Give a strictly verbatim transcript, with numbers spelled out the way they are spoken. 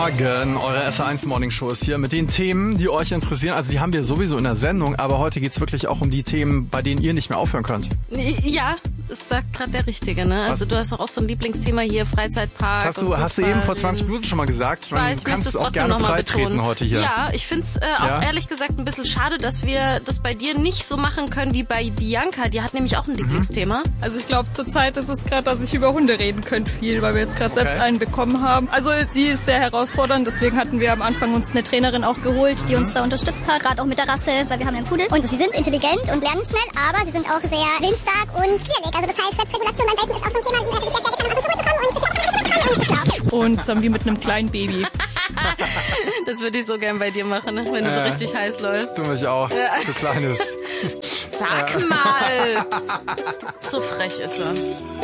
Morgen, eure S R eins Morning Show ist hier mit den Themen, die euch interessieren. Also die haben wir sowieso in der Sendung, aber heute geht's wirklich auch um die Themen, bei denen ihr nicht mehr aufhören könnt. Ja, das sagt gerade der Richtige, ne? Also Was? Du hast doch auch so ein Lieblingsthema hier, Freizeitpark. Das hast du, hast du eben vor zwanzig Minuten schon mal gesagt. Ich weiß, du kannst es es auch gerne breit treten heute hier. Ja, ich find's äh, auch ja? ehrlich gesagt ein bisschen schade, dass wir das bei dir nicht so machen können wie bei Bianca. Die hat nämlich auch ein Lieblingsthema. Mhm. Also ich glaube, zurzeit ist es gerade, dass ich über Hunde reden könnte viel, weil wir jetzt gerade okay. selbst einen bekommen haben. Also sie ist sehr herausfordernd, deswegen hatten wir am Anfang uns eine Trainerin auch geholt, die mhm. uns da unterstützt hat, gerade auch mit der Rasse, weil wir haben einen Pudel. Und sie sind intelligent und lernen schnell, aber sie sind auch sehr willensstark und quirlig. Also das heißt, Selbstregulation beim Welpen ist auch so ein Thema, wie halt sehr getan, aber zurückzukommen und und dann wie mit einem kleinen Baby. Das würde ich so gern bei dir machen, ne? Wenn du äh, so richtig heiß läufst. Du mich auch, ja. Du Kleines. Sag mal. So frech ist er.